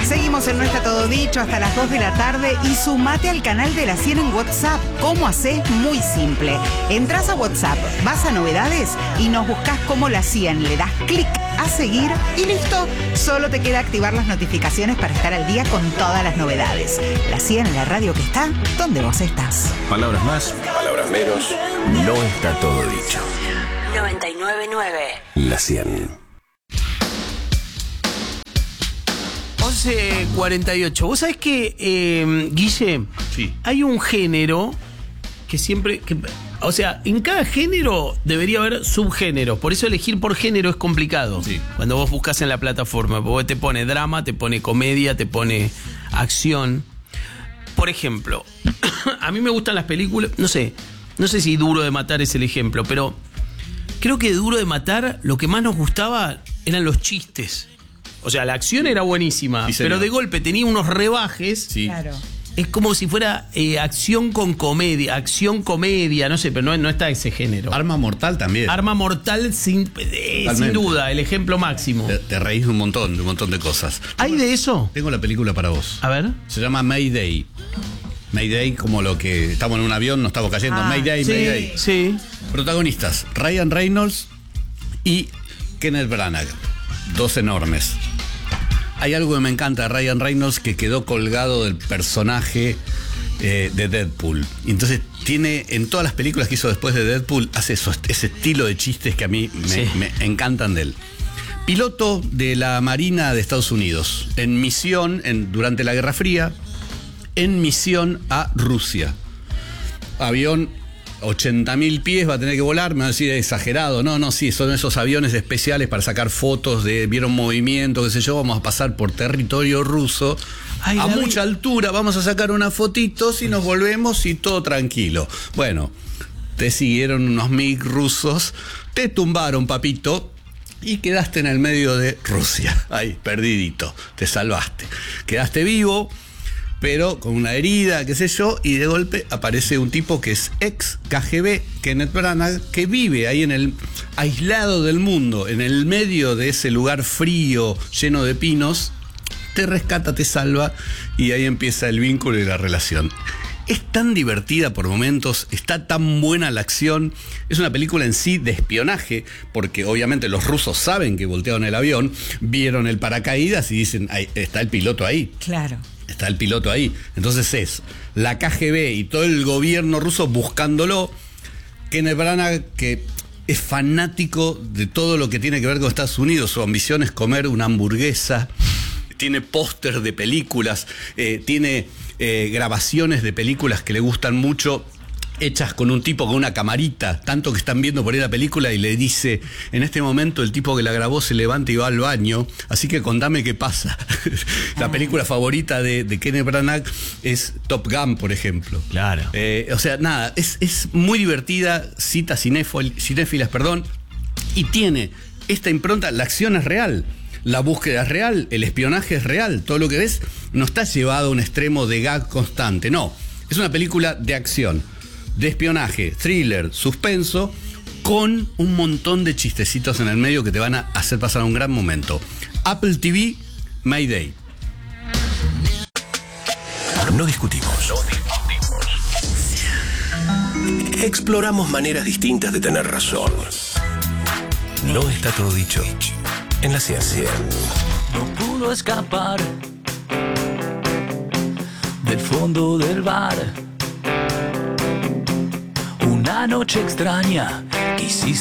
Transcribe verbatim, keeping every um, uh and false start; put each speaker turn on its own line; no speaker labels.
Seguimos en No Está Todo Dicho hasta las dos de la tarde y sumate al canal de La cien en WhatsApp. ¿Cómo hacés? Muy simple. Entrás a WhatsApp, vas a novedades y nos buscás como La cien. Le das clic a seguir y listo. Solo te queda activar las notificaciones para estar al día con todas las novedades. La cien, la radio que está donde vos estás.
Palabras más, palabras menos. No está todo dicho.
noventa y nueve punto nueve.
La cien.
once cuarenta y ocho. Vos sabés que, eh, Guille,
sí.
Hay un género que siempre... Que, o sea, en cada género debería haber subgéneros. Por eso elegir por género es complicado.
Sí.
Cuando vos buscas en la plataforma. Porque te pone drama, te pone comedia, te pone acción. Por ejemplo, a mí me gustan las películas... No sé, no sé si Duro de Matar es el ejemplo, pero creo que de Duro de Matar lo que más nos gustaba eran los chistes. O sea, la acción era buenísima,
sí,
pero de golpe tenía unos rebajes.
Sí.
Claro.
Es como si fuera eh, acción con comedia, acción comedia, no sé, pero no, no está ese género.
Arma Mortal también.
Arma Mortal, sin, eh, sin duda, el ejemplo máximo.
Te, te reís de un montón, de un montón de cosas.
¿Hay de eso?
Tengo la película para vos.
A ver.
Se llama Mayday. Mayday, como lo que estamos en un avión, nos estamos cayendo.
Ah,
Mayday,
Sí,
Mayday.
sí.
Protagonistas: Ryan Reynolds y Kenneth Branagh. Dos enormes. Hay algo que me encanta de Ryan Reynolds, que quedó colgado del personaje eh, de Deadpool. Y entonces tiene, en todas las películas que hizo después de Deadpool, hace eso, ese estilo de chistes que a mí me,
Sí.
me encantan de él. Piloto de la Marina de Estados Unidos, en misión en, durante la Guerra Fría, en misión a Rusia. Avión ochenta mil pies, va a tener que volar, me va a decir exagerado. No, no, sí, son esos aviones especiales para sacar fotos de, vieron movimiento, qué sé yo, vamos a pasar por territorio ruso.
Ay,
a
la
mucha
vi.
altura, vamos a sacar unas fotitos y nos volvemos y todo tranquilo. Bueno, te siguieron unos MiG rusos, te tumbaron, papito, y quedaste en el medio de Rusia. Ahí, perdidito, te salvaste. Quedaste vivo, pero con una herida, qué sé yo, y de golpe aparece un tipo que es ex K G B, Kenneth Branagh, que vive ahí en el aislado del mundo, en el medio de ese lugar frío, lleno de pinos, te rescata, te salva, y ahí empieza el vínculo y la relación. Es tan divertida por momentos, está tan buena la acción. Es una película en sí de espionaje, porque obviamente los rusos saben que voltearon el avión, vieron el paracaídas y dicen, ahí está el piloto ahí.
Claro.
Está el piloto ahí. Entonces es la K G B y todo el gobierno ruso buscándolo. Kenneth Branagh, que es fanático de todo lo que tiene que ver con Estados Unidos. Su ambición es comer una hamburguesa. Tiene póster de películas. Eh, tiene eh, grabaciones de películas que le gustan mucho, hechas con un tipo con una camarita, tanto que están viendo por ahí la película y le dice, en este momento el tipo que la grabó se levanta y va al baño, así que contame qué pasa. La película favorita de, de Kenneth Branagh es Top Gun, por ejemplo.
Claro.
Eh, o sea, nada, es, es muy divertida, cita cinéfil, cinéfilas, perdón, y tiene esta impronta, la acción es real. La búsqueda es real, el espionaje es real, todo lo que ves no está llevado a un extremo de gag constante, no. Es una película de acción, de espionaje, thriller, suspenso, con un montón de chistecitos en el medio que te van a hacer pasar un gran momento. Apple T V, Mayday.
No discutimos. No discutimos. Exploramos maneras distintas de tener razón. No está todo dicho en la ciencia.
No pudo escapar del fondo del bar. Una noche extraña, quisiste